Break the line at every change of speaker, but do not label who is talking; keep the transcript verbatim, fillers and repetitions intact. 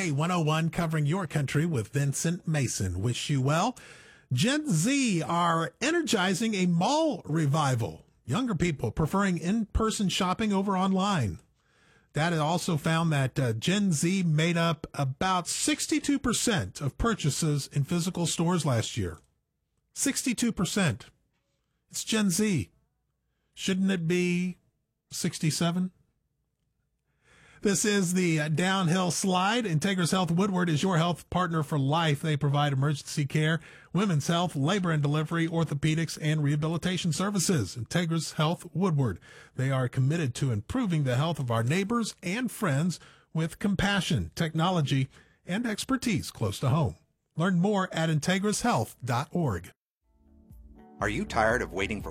K one oh one, covering your country with Vincent Mason. Wish you well. Gen Z are energizing a mall revival. Younger people preferring in-person shopping over online. Data also found that uh, Gen Z made up about sixty-two percent of purchases in physical stores last year. sixty-two percent. It's Gen Z. Shouldn't it be sixty-seven? This is the Downhill Slide. Integris Health Woodward is your health partner for life. They provide emergency care, women's health, labor and delivery, orthopedics, and rehabilitation services. Integris Health Woodward. They are committed to improving the health of our neighbors and friends with compassion, technology, and expertise close to home. Learn more at integris health dot org.
Are you tired of waiting for